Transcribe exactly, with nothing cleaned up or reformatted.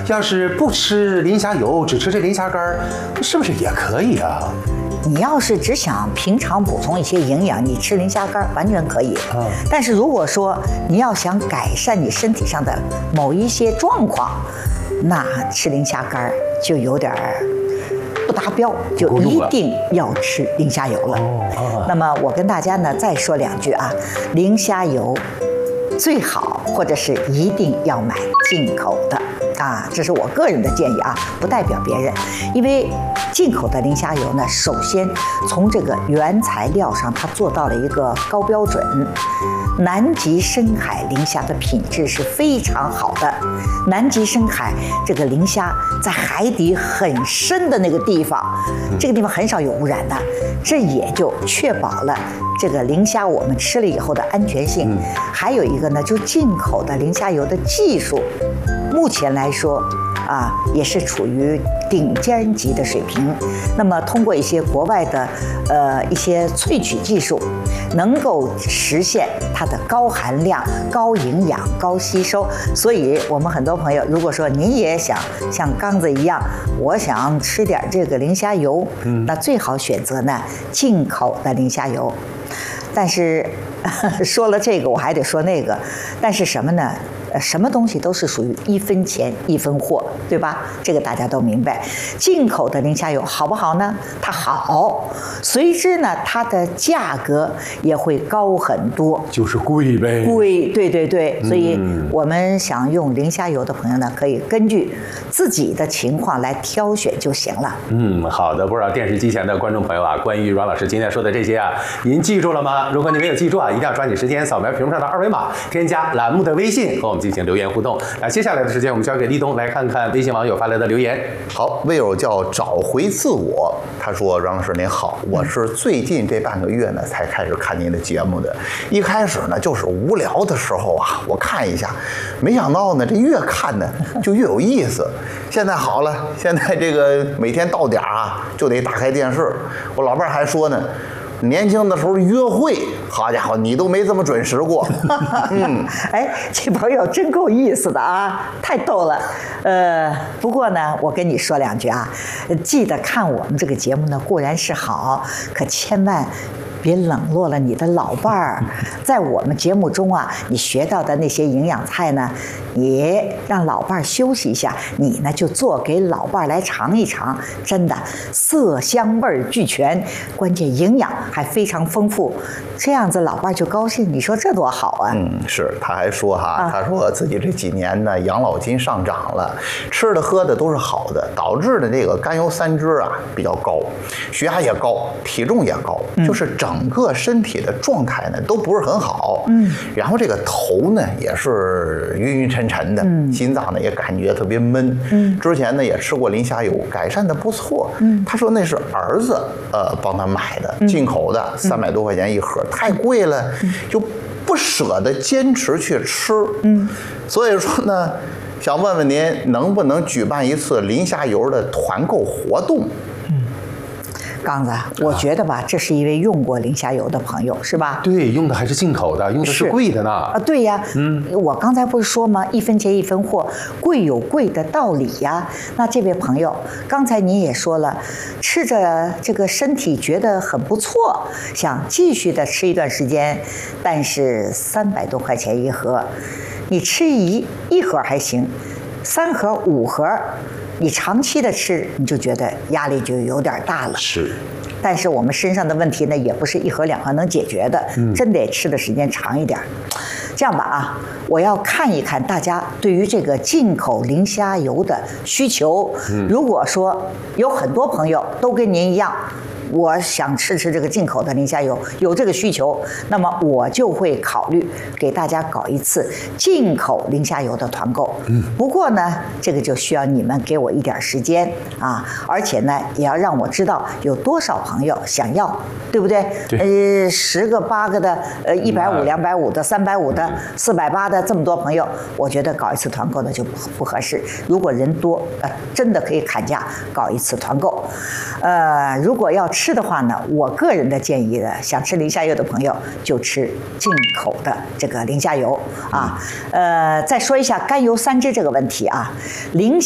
要是不吃磷虾油，只吃这磷虾干，是不是也可以啊？ 你要是只想平常补充一些营养，你吃磷虾干完全可以。嗯，但是如果说你要想改善你身体上的某一些状况，那吃磷虾干就有点不达标，就一定要吃磷虾油了。哦，那么我跟大家呢再说两句啊，磷虾油最好或者是一定要买进口的。啊，这是我个人的建议啊，不代表别人。因为进口的磷虾油呢，首先从这个原材料上，它做到了一个高标准。南极深海磷虾的品质是非常好的。南极深海这个磷虾在海底很深的那个地方，这个地方很少有污染的，这也就确保了这个磷虾我们吃了以后的安全性。还有一个呢，就进口的磷虾油的技术。目前来说，啊，也是处于顶尖级的水平。那么，通过一些国外的，呃，一些萃取技术，能够实现它的高含量、高营养、高吸收。所以，我们很多朋友，如果说您也想像刚子一样，我想吃点这个磷虾油，嗯，那最好选择呢进口的磷虾油。但是说了这个，我还得说那个。但是什么呢？什么东西都是属于一分钱一分货，对吧？这个大家都明白。进口的磷虾油好不好呢？它好，随之呢，它的价格也会高很多， 就是贵呗。 贵，对对对。所以我们想用磷虾油的朋友呢，可以根据自己的情况来挑选就行了。 嗯，好的。不知道电视机前的观众朋友啊，关于阮老师今天说的这些啊，您记住了吗？如果你没有记住啊，一定要抓紧时间扫描屏幕上的二维码，添加栏目的微信和我们进行留言互动。那接下来的时间，我们交给立冬来看看微信网友发来的留言。 好，微友叫找回自我，他说：“阮老师您好，我是最近这半个月呢才开始看您的节目的。一开始呢就是无聊的时候啊，我看一下，没想到呢这越看呢就越有意思。现在好了，现在这个每天到点啊就得打开电视。我老伴儿还说呢。”年轻的时候约会，好家伙，你都没这么准时过。 嗯，哎，这朋友真够意思的啊，太逗了。呃，不过呢，我跟你说两句啊，记得看我们这个节目呢固然是好，可千万别冷落了你的老伴儿。在我们节目中啊，你学到的那些营养菜呢，也让老伴儿休息一下，你呢就做给老伴儿来尝一尝，真的色香味俱全，关键营养还非常丰富，这样子老伴儿就高兴，你说这多好啊！ 嗯，是，他还说哈，啊、他说自己这几年呢养老金上涨了，吃的喝的都是好的，导致的这个甘油三酯啊比较高，血压也高，体重也高，嗯、就是整个身体的状态呢都不是很好。嗯，然后这个头呢也是晕晕沉沉的，嗯、心脏呢也感觉特别闷。嗯，之前呢也吃过磷虾油，改善的不错。嗯，他说那是儿子呃帮他买的，嗯、进口的，三百多块钱一盒，嗯、太贵了，嗯、就不舍得坚持去吃。嗯，所以说呢，想问问您能不能举办一次磷虾油的团购活动？ 刚子，我觉得吧，这是一位用过磷虾油的朋友，是吧？ 对，用的还是进口的，用的是贵的呢。啊， 对呀，嗯，我刚才不是说吗？一分钱一分货，贵有贵的道理呀。那这位朋友，刚才你也说了，吃着这个身体觉得很不错，想继续的吃一段时间，但是三百多块钱一盒，你吃一一盒还行，三盒五盒。你长期的吃，你就觉得压力就有点大了。 是， 但是我们身上的问题呢，也不是一盒两盒能解决的，嗯、真得吃的时间长一点。这样吧啊，我要看一看大家对于这个进口磷虾油的需求。嗯、如果说有很多朋友都跟您一样，我想吃吃这个进口的磷虾油，有这个需求，那么我就会考虑给大家搞一次进口磷虾油的团购。嗯，不过呢，这个就需要你们给我一点时间啊，而且呢，也要让我知道有多少朋友想要，对不对？对。呃，十个八个的，呃，一百五、两百五的、三百五的、四百八的，这么多朋友，我觉得搞一次团购呢就不不合适。如果人多，呃，真的可以砍价搞一次团购。呃，如果要吃的话呢，我个人的建议呢，想吃磷虾油的朋友就吃进口的这个磷虾油啊。呃，再说一下甘油三酯这个问题啊，磷